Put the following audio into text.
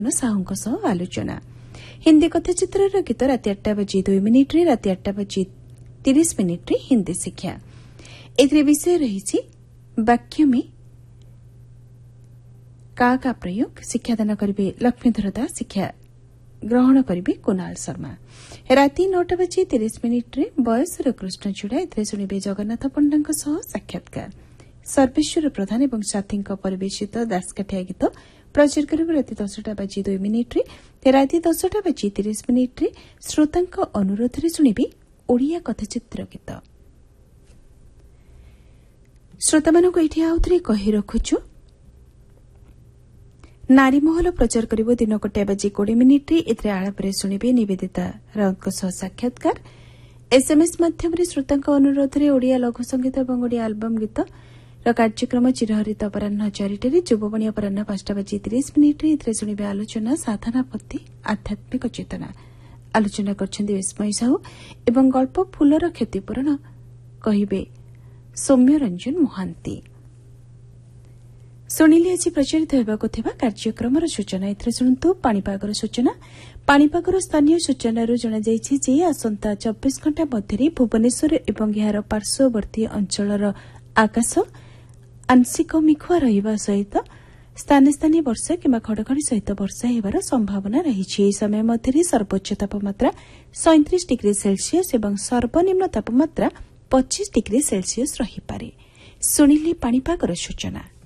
साहूଙ୍କ सह आलोचना। हिंदी कथाचित्रर गीत राति 8:02 राति 8:30 हिंदी शिक्षा। एथिरे विषय रही वाक्य में का प्रयोग। शिक्षादान करेंगे लक्ष्मीधर दास, शिक्षा ग्रहण करेंगे कुणाल शर्मा। राति 9:30 बयसर कृष्णचूड़ा। एथिरे शुणिबे जगन्नाथ पंडा सह साक्षात्कार। सर्वेश्वर प्रधान एवं साथी परिवेशित दासकाठिया गीत प्रचार करेंगे राति 10:02। राति 10:30 श्रोता अनुरोध में शुणिबे ओडिया कथाचित्र गीत। श्रोता मानक ये आउे कही रखुछु नारी महल प्रचार करिबो दिन 1:20 एथरे आलापरे शुणिबे निवेदिता राउत सह साक्षात्कार। एसएमएस माध्यम श्रोता अनुरोध में ओडिया लघु संगीत और ओडिया आलबम गीत कार्यक्रम चिरहरित अपराह 4 जुबवाणी अपराह 5:30 एथरे शुणिबे आलोचना साधना प्रति आध्यात्मिक चेतना। आलोचना करछन्ती विस्मय साहू एवं गल्प फूलर क्षतिपूरण कहिबे सौम्य रंजन मोहांती। शुणिले आज प्रचारित होगाकु थिबा कार्यक्रमर सूचना। एथरे शुणु पाणीपागर सूचना। पाणीपागर स्थानीय सूचनारू जणाଯାଇଛି जे आसंता 24 घंटा मध्य भुवनेश्वर एवं यार पार्श्ववर्ती अंचलर आकाश आंशिक मेघुआ रहिबा सहित स्थाने स्थाने वर्षा किंवा घड़घड़ी सहित वर्षा हेबार संभावना रही। एही समय मध्य सर्वोच्च तापमात्रा 37 डिग्री सेल्सियस एवं सर्वनिम्न तापमात्रा 25 डिग्री सेल्सियस रहिपारे। शुणिले पाणीपागर सूचना।